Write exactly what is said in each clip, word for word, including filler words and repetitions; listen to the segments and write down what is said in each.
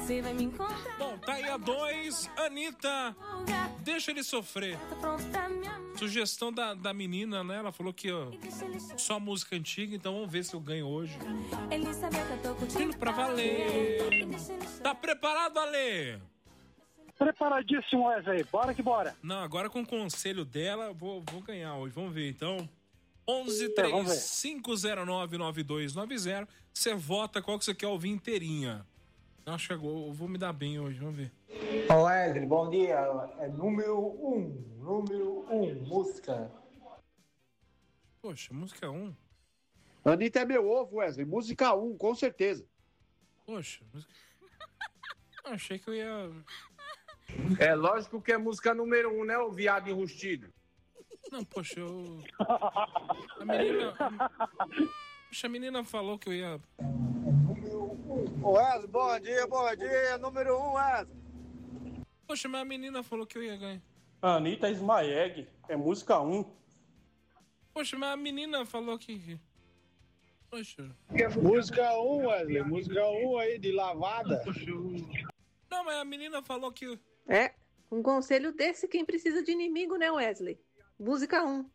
você vai me encontrar. Bom, tá aí a dois, Anitta, deixa ele sofrer. Sugestão da, da menina, né? Ela falou que ó, só música antiga, então vamos ver se eu ganho hoje. Ele sabe que eu tô curtindo Indo pra valer. Tá preparado, Ale? Preparadíssimo, Wesley. Bora que bora. Não, agora com o conselho dela, vou, vou ganhar hoje. Vamos ver, então. onze, Então, vamos três, ver. cinco zero nove, nove dois nove zero. Você vota qual que você quer ouvir inteirinha. Acho que eu vou me dar bem hoje, vamos ver. Ô Wesley, bom dia. É número um. Número um, música. Poxa, música um. Anitta é meu ovo, Wesley. Música um, com certeza. Poxa, música... Eu achei que eu ia... É lógico que é música número um, né, o viado enrustido? Não, poxa, eu... A menina... Poxa, a menina falou que eu ia... Wesley, bom dia, bom dia. Número um, Wesley. Poxa, mas a menina falou que eu ia ganhar. Anitta Smaeg. É música um. Poxa, mas a menina falou que... Poxa... Música um, Wesley. Música um aí, de lavada. Não, mas a menina falou que... É, um conselho desse quem precisa de inimigo, né, Wesley? Música um.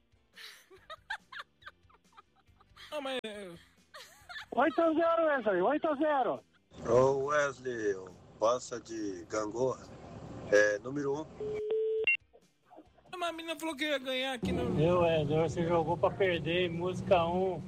Não, mas... oito a zero, Wesley. oito a zero. Ô Wesley, passa de gangorra. É, número um. Não, mas a menina falou que eu ia ganhar aqui no... Meu Wesley, você jogou pra perder. Música um.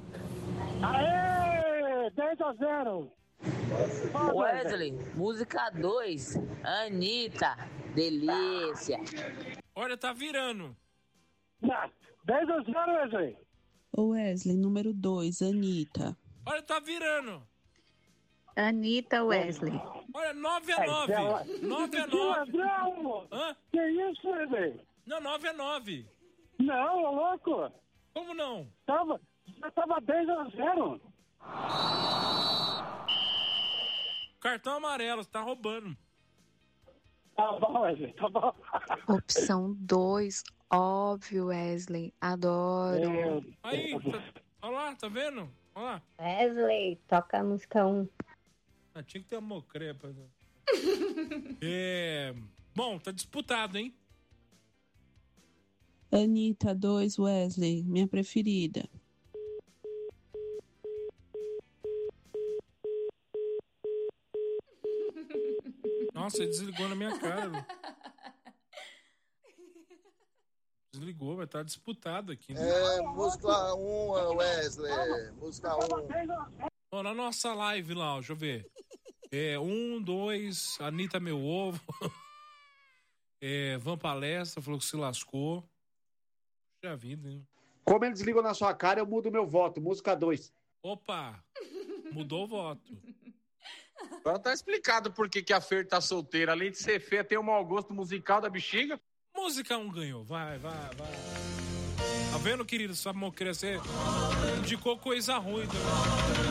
Aê! dez a zero. Wesley, música dois, Anitta, delícia. Olha, tá virando. dez a zero, Wesley. Ô Wesley, número dois, Anitta. Olha, tá virando. Anitta, Wesley. Olha, nove a nove. nove a nove. Hã? Que isso, Wesley? Não, nove a nove. Não, ô louco. Como não? Tava, já tava dez a zero. Cartão amarelo, você tá roubando. Tá bom, Wesley, tá bom. Opção dois, óbvio, Wesley. Adoro. Meu Aí, tá, olha lá, tá vendo? Olha lá. Wesley, toca a música um. Ah, tinha que ter uma mocrepa. Né? É... Bom, tá disputado, hein? Anitta dois, Wesley, minha preferida. Nossa, ele desligou na minha cara. Desligou, vai estar disputado aqui. Né? É, música um, Wesley. Música um. Ó, na nossa live lá, ó, deixa eu ver. É, um, dois, Anitta meu ovo. É, Van Palestra, falou que se lascou. Puxa vida, hein? Como ele desligou na sua cara, eu mudo meu voto. Música dois. Opa, mudou o voto. Agora tá explicado por que, que a Fer tá solteira. Além de ser feia, tem o mau gosto musical da bexiga. Música um ganhou, vai, vai, vai. Tá vendo, querido? Sua mão crescer indicou coisa ruim. Tá?